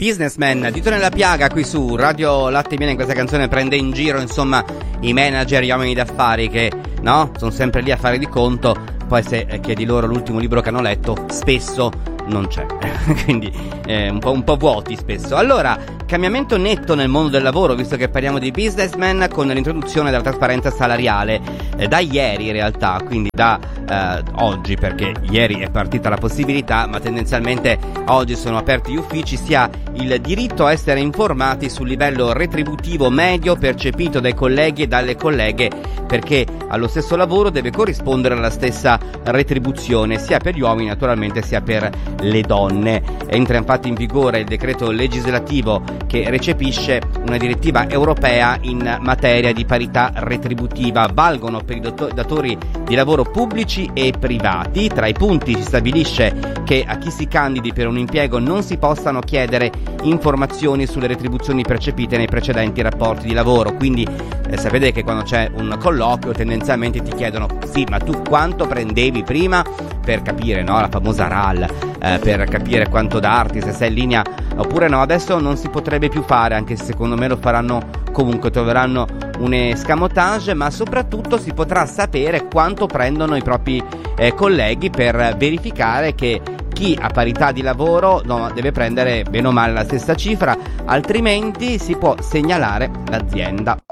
Businessman, dito nella piaga qui su Radio Latte e Miele. In questa canzone prende in giro insomma i manager, gli uomini d'affari che no, sono sempre lì a fare di conto, poi se chiedi loro l'ultimo libro che hanno letto spesso non c'è quindi un po' vuoti spesso. Allora, cambiamento netto nel mondo del lavoro, visto che parliamo di businessman, con l'introduzione della trasparenza salariale da ieri in realtà, quindi da oggi, perché ieri è partita la possibilità, ma tendenzialmente oggi sono aperti gli uffici. Si ha il diritto a essere informati sul livello retributivo medio percepito dai colleghi e dalle colleghe, perché allo stesso lavoro deve corrispondere la stessa retribuzione, sia per gli uomini naturalmente sia per le donne. Entra infatti in vigore il decreto legislativo che recepisce una direttiva europea in materia di parità retributiva. Valgono per i datori di lavoro pubblici e privati. Tra i punti si stabilisce che a chi si candidi per un impiego non si possano chiedere informazioni sulle retribuzioni percepite nei precedenti rapporti di lavoro. Quindi sapete che quando c'è un colloquio tendenzialmente ti chiedono sì, ma tu quanto prendevi prima, per capire, no, la famosa RAL, per capire quanto darti, se sei in linea oppure no. Adesso non si potrebbe più fare, anche se secondo me lo faranno comunque, troveranno un escamotage, ma soprattutto si potrà sapere quanto prendono i propri colleghi, per verificare che chi a parità di lavoro deve prendere bene o male la stessa cifra, altrimenti si può segnalare l'azienda.